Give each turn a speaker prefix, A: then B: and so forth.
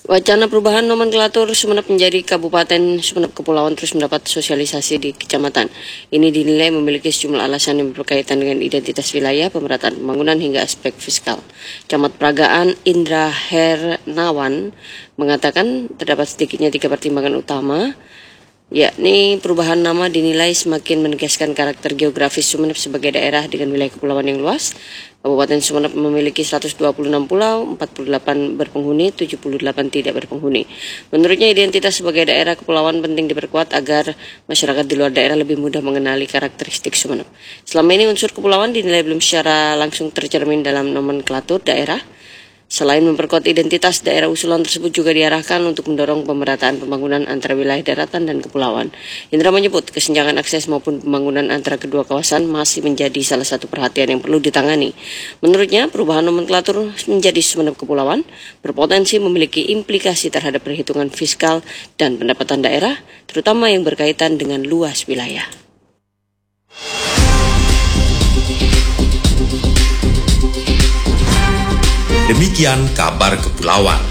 A: Wacana perubahan nomenklatur Sumeneb menjadi Kabupaten Sumeneb Kepulauan terus mendapat sosialisasi di kecamatan. Ini dinilai memiliki sejumlah alasan yang berkaitan dengan identitas wilayah, pemerataan pembangunan hingga aspek fiskal. Camat Peragaan Indra Hernawan mengatakan terdapat sedikitnya 3 pertimbangan utama, yakni perubahan nama dinilai semakin menegaskan karakter geografis Sumeneb sebagai daerah dengan wilayah kepulauan yang luas. Kabupaten Sumeneb memiliki 126 pulau, 48 berpenghuni, 78 tidak berpenghuni. Menurutnya identitas sebagai daerah kepulauan penting diperkuat agar masyarakat di luar daerah lebih mudah mengenali karakteristik Sumeneb. Selama ini unsur kepulauan dinilai belum secara langsung tercermin dalam nomenklatur daerah. Selain memperkuat identitas, daerah usulan tersebut juga diarahkan untuk mendorong pemerataan pembangunan antara wilayah daratan dan kepulauan. Indra menyebut kesenjangan akses maupun pembangunan antara kedua kawasan masih menjadi salah satu perhatian yang perlu ditangani. Menurutnya, perubahan nomenklatur menjadi Sumeneb Kepulauan berpotensi memiliki implikasi terhadap perhitungan fiskal dan pendapatan daerah, terutama yang berkaitan dengan luas wilayah.
B: Demikian kabar kepulauan.